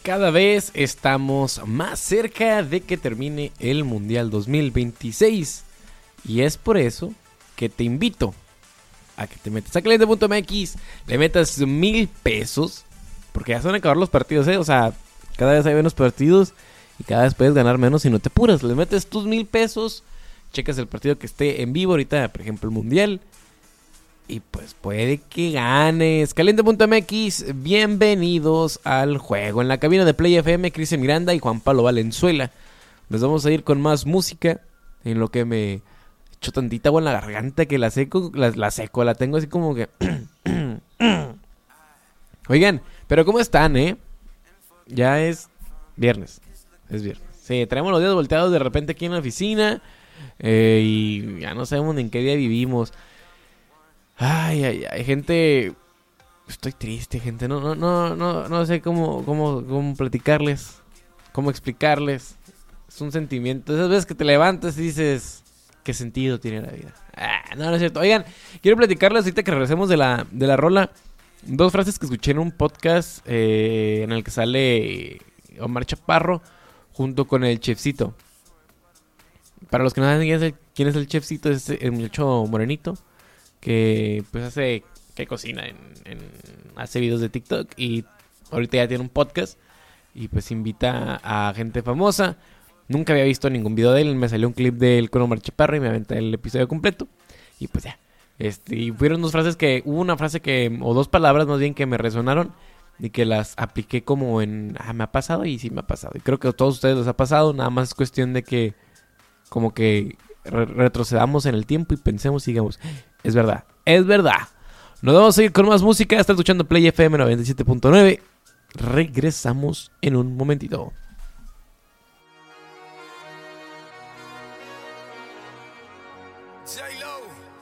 Cada vez estamos más cerca de que termine el Mundial 2026. Y es por eso que te invito a que te metas a caliente.mx, le metas 1,000 pesos, porque ya se van a acabar los partidos, O sea, cada vez hay menos partidos y cada vez puedes ganar menos si no te apuras. Le metes tus 1,000 pesos, checas el partido que esté en vivo ahorita, por ejemplo el Mundial, y pues puede que ganes. Caliente.mx, bienvenidos al juego. En la cabina de Play FM, Cristian Miranda y Juan Pablo Valenzuela. Nos vamos a ir con más música, en lo que me echo tantita agua en la garganta que la seco, la tengo así como que... Oigan, pero ¿cómo están, Ya es viernes, Sí, traemos los días volteados de repente aquí en la oficina, y ya no sabemos ni en qué día vivimos. Ay, gente, estoy triste, gente, no sé cómo platicarles, cómo explicarles. Es un sentimiento, esas veces que te levantas y dices, ¿qué sentido tiene la vida? No es cierto. Oigan, quiero platicarles ahorita que regresemos de la rola, 2 frases que escuché en un podcast en el que sale Omar Chaparro junto con el Chefcito. Para los que no saben quién es el Chefcito, es el muchacho morenito que pues hace, que cocina hace videos de TikTok y ahorita ya tiene un podcast y pues invita a gente famosa. Nunca había visto ningún video de él, me salió un clip de él con Omar Chaparro y me aventé el episodio completo y pues ya. Y fueron 2 frases hubo una frase o 2 palabras más bien que me resonaron y que las apliqué como en, me ha pasado y sí me ha pasado. Y creo que a todos ustedes les ha pasado, nada más es cuestión de que como que retrocedamos en el tiempo y pensemos y digamos, es verdad. Nos vamos a ir con más música. Estás escuchando Play FM 97.9. Regresamos en un momentito. J-Lo,